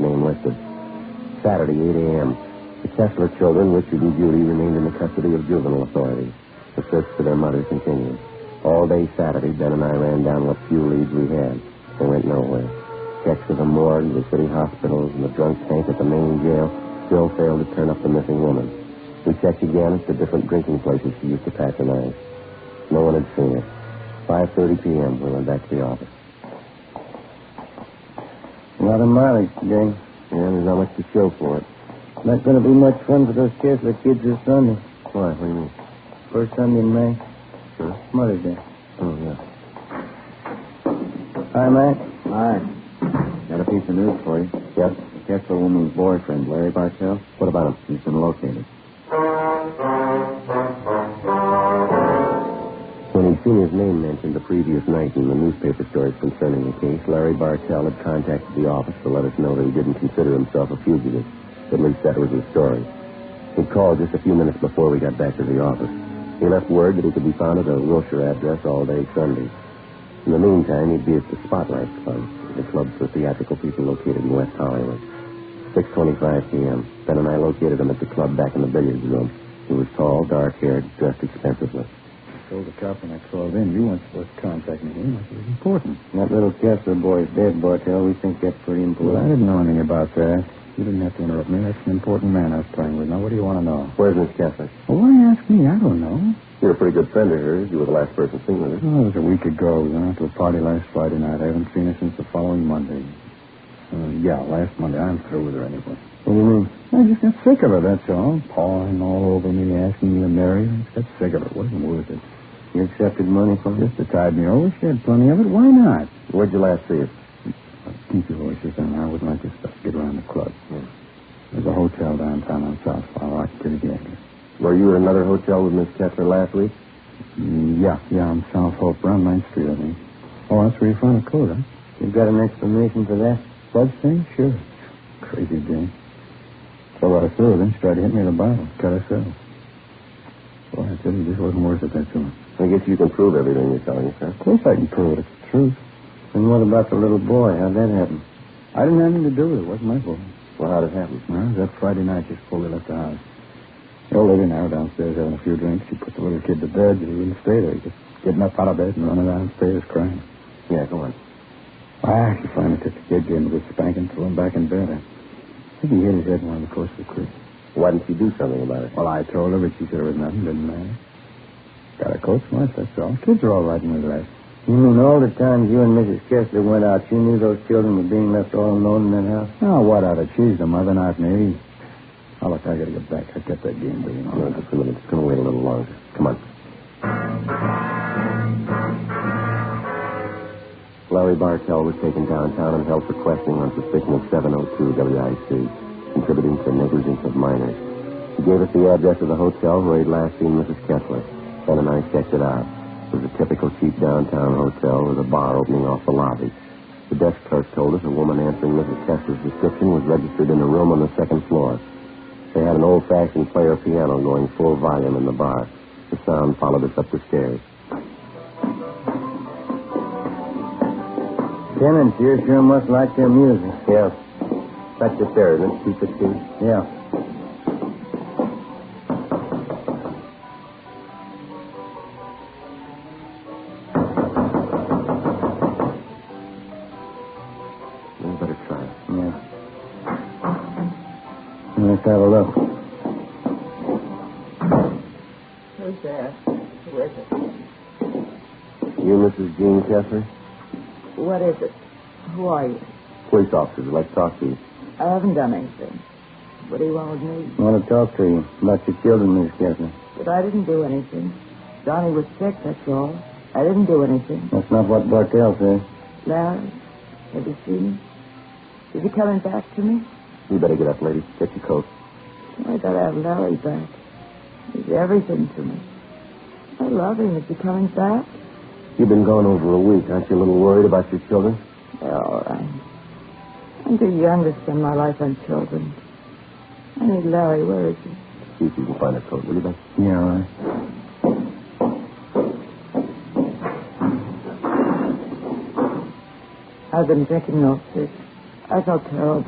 name listed. Saturday, 8 a.m. The Kessler children, Richard and Judy, remained in the custody of juvenile authorities. The search for their mother continued. All day Saturday, Ben and I ran down what few leads we had. They went nowhere. Checks to the morgue, the city hospitals, and the drunk tank at the main jail still failed to turn up the missing woman. We checked again at the different drinking places she used to patronize. No one had seen her. 5:30 p.m., we went back to the office. A lot of mileage today. Yeah, there's not much to show for it. Not going to be much fun for those Kessler kids this Sunday. Why? What do you mean? First Sunday in May. Sure. Mother's Day. Oh, yeah. Hi, Mac. Hi. Got a piece of news for you. Yes? The Kessler woman's boyfriend, Larry Bartell. What about him? He's been located. When he'd seen his name mentioned the previous night in the newspaper stories concerning the case, Larry Bartell had contacted the office to let us know that he didn't consider himself a fugitive. At least that was his story. He called just a few minutes before we got back to the office. He left word that he could be found at a Wilshire address all day Sunday. In the meantime, he'd be at the Spotlight Club, the club for theatrical people located in West Hollywood. 6:25 p.m. Ben and I located him at the club back in the billiards room. He was tall, dark-haired, dressed expensively. I told the cop when I called in, you weren't supposed to contact me. It was important. That little Kessler boy's dead, Bartell. We think that's pretty important. Well, I didn't know anything about that. You didn't have to interrupt me. That's an important man I was playing with. Now, what do you want to know? Where's Miss Kessler? Well, why ask me? I don't know. You're a pretty good friend of hers. You were the last person seen with her. Oh, it was a week ago. We went out to a party last Friday night. I haven't seen her since the following Monday. Last Monday. I'm through with her anyway. What do you mean? I just got sick of her, that's all. Pawing all over me, asking me to marry her. I just got sick of it. It wasn't worth it. You accepted money from her? Just to tide me over. She had plenty of it. Why not? Where'd you last see her? Keep your voices down. I wouldn't like this stuff to get around the club. Yeah. There's a hotel downtown on South Flower. I can give you the address. Were you at another hotel with Miss Kessler last week? Yeah, on South Hope, around 9th Street, I think. Oh, that's where you found the code, huh? You got an explanation for that? Blood stain? Sure. Crazy day. So I threw her, then she tried to hit me with a bottle. Cut herself. Boy, I tell you, this wasn't worth it, that's all. I guess you can prove everything you're telling us, huh? Of course I can prove it. It's the truth. And what about the little boy? How'd that happen? I didn't have anything to do with it. It wasn't my fault. Well, how'd it happen? Well, it was that Friday night just before we left the house. The old lady and I were downstairs having a few drinks. She put the little kid to bed. He wouldn't stay there. He just getting up out of bed and running downstairs crying. Yeah, go on. Ah, she finally took the kid, gave him a good spanking, threw him back in bed. I think he hit his head in one of the course of the creek. Why didn't you do something about it? Well, I told her, but she said it was nothing. Didn't matter. Got a coat smart, that's all. Kids are all right in the rest. You mean all the times you and Mrs. Kessler went out, you knew those children were being left all alone in that house? Oh, what out of she's the mother, not me. Oh, look, I gotta get back. I got that game going on. No, just a minute. It's going to wait a little longer. Come on. Larry Bartell was taken downtown and held for questioning on suspicion of 702 WIC, contributing to negligence of minors. He gave us the address of the hotel where he'd last seen Mrs. Kessler. Ben and I checked it out. It was a typical cheap downtown hotel with a bar opening off the lobby. The desk clerk told us a woman answering Mrs. Kessler's description was registered in a room on the second floor. They had an old-fashioned player piano going full volume in the bar. The sound followed us up the stairs. Tenants here sure must like their music. Yeah. That's the stairs, isn't it? 216? Yeah. We better try it. Yeah. Let's have a look. Who's there? Who is it? You, Mrs. Jean Kessler? What is it? Who are you? Police officers would like to talk to you. I haven't done anything. What do you want with me? I want to talk to you about your children, Miss Kessler. But I didn't do anything. Johnny was sick, that's all. I didn't do anything. That's not what Bartell said. Larry, have you seen him? Is he coming back to me? You better get up, lady. Get your coat. I gotta have Larry back. He's everything to me. I love him. Is he coming back? You've been gone over a week. Aren't you a little worried about your children? They're all right. I'm too young to spend my life on children. I need Larry. Where is he? See if you can find a coat, will you, Ben? Yeah, all right. I've been drinking milk, sis. I felt terrible.